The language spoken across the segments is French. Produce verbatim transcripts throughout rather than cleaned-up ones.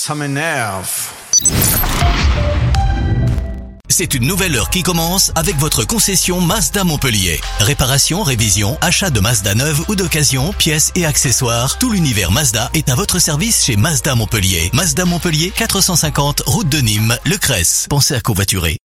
Ça m'énerve. C'est une nouvelle heure qui commence avec votre concession Mazda Montpellier. Réparation, révision, achat de Mazda neuve ou d'occasion, pièces et accessoires, tout l'univers Mazda est à votre service chez Mazda Montpellier. Mazda Montpellier, quatre cent cinquante, route de Nîmes, Le Cresse. Pensez à covoiturer.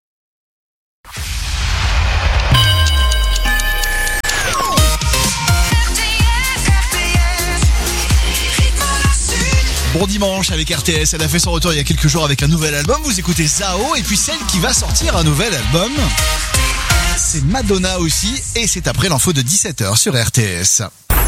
Bon dimanche avec R T S, elle a fait son retour il y a quelques jours avec un nouvel album, vous écoutez Zao, et puis celle qui va sortir un nouvel album, c'est Madonna aussi, et c'est après l'info de dix-sept heures sur R T S.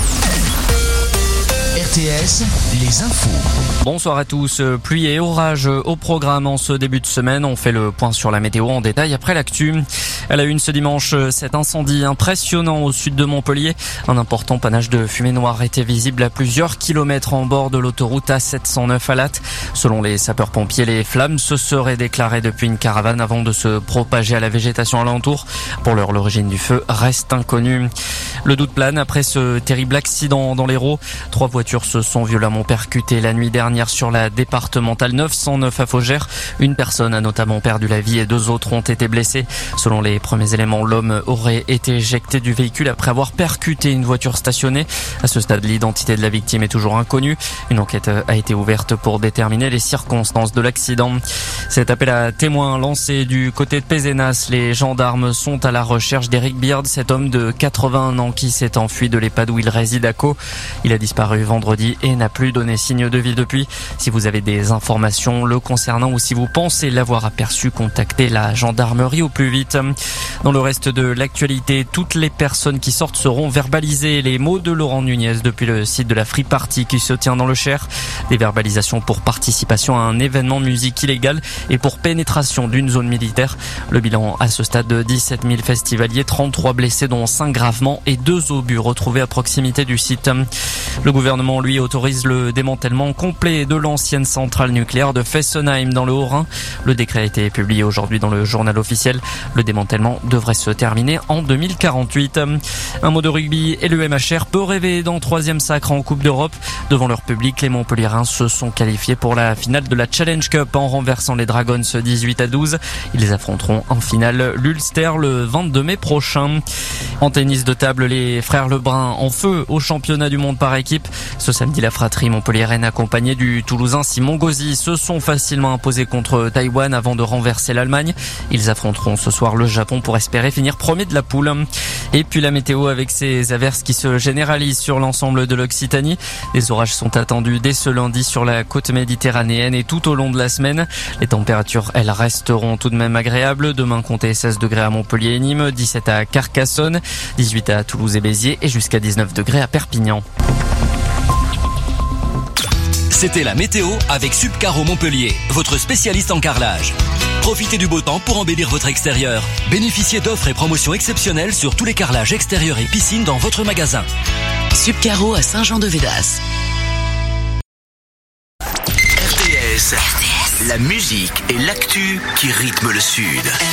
R T S, les infos. Bonsoir à tous. Pluie et orage au programme en ce début de semaine. On fait le point sur la météo en détail après l'actu. À la une ce dimanche, cet incendie impressionnant au sud de Montpellier. Un important panache de fumée noire était visible à plusieurs kilomètres en bord de l'autoroute A sept cent neuf à Latte. Selon les sapeurs-pompiers, les flammes se seraient déclarées depuis une caravane avant de se propager à la végétation alentour. Pour l'heure, l'origine du feu reste inconnue. Le doute plane après ce terrible accident dans l'Hérault. Trois voitures se sont violemment percutées la nuit dernière sur la départementale neuf cent neuf à Faugères. Une personne a notamment perdu la vie et deux autres ont été blessées. Selon les premiers éléments, l'homme aurait été éjecté du véhicule après avoir percuté une voiture stationnée. À ce stade, l'identité de la victime est toujours inconnue. Une enquête a été ouverte pour déterminer les circonstances de l'accident. Cet appel à témoins lancé du côté de Pézenas, les gendarmes sont à la recherche d'Eric Beard, cet homme de quatre-vingt-un ans qui s'est enfui de l'EHPAD où il réside à Caux. Il a disparu vendredi et n'a plus donné signe de vie depuis. Si vous avez des informations le concernant ou si vous pensez l'avoir aperçu, contactez la gendarmerie au plus vite. Dans le reste de l'actualité, toutes les personnes qui sortent seront verbalisées. Les mots de Laurent Nunez depuis le site de la Free Party qui se tient dans le Cher. Des verbalisations pour participation à un événement de musique illégal et pour pénétration d'une zone militaire. Le bilan à ce stade de dix-sept mille festivaliers, trente-trois blessés dont cinq gravement et deux obus retrouvés à proximité du site. Le gouvernement, lui, autorise le démantèlement complet de l'ancienne centrale nucléaire de Fessenheim dans le Haut-Rhin. Le décret a été publié aujourd'hui dans le journal officiel. Le démantèlement devrait se terminer en deux mille quarante-huit. Un mot de rugby et le M H R peut rêver d'un troisième sacre en Coupe d'Europe. Devant leur public, les Montpelliérains se sont qualifiés pour la finale de la Challenge Cup en renversant les Dragons dix-huit à douze. Ils affronteront en finale l'Ulster le vingt-deux mai prochain. En tennis de table, les frères Lebrun en feu au championnat du monde par équipe. Ce samedi, la fratrie montpelliéraine accompagnée du Toulousain Simon Gauzy se sont facilement imposés contre Taïwan avant de renverser l'Allemagne. Ils affronteront ce soir le Japon pour espérer finir premier de la poule. Et puis la météo avec ces averses qui se généralisent sur l'ensemble de l'Occitanie. Les orages sont attendus dès ce lundi sur la côte méditerranéenne et tout au long de la semaine. Les températures, elles, resteront tout de même agréables. Demain, comptez seize degrés à Montpellier et Nîmes, dix-sept à Carcassonne, dix-huit à Toulouse et Béziers et jusqu'à dix-neuf degrés à Perpignan. C'était la météo avec Subcaro Montpellier, votre spécialiste en carrelage. Profitez du beau temps pour embellir votre extérieur. Bénéficiez d'offres et promotions exceptionnelles sur tous les carrelages extérieurs et piscines dans votre magasin. Subcaro à Saint-Jean-de-Védas. R T S, la musique et l'actu qui rythment le Sud.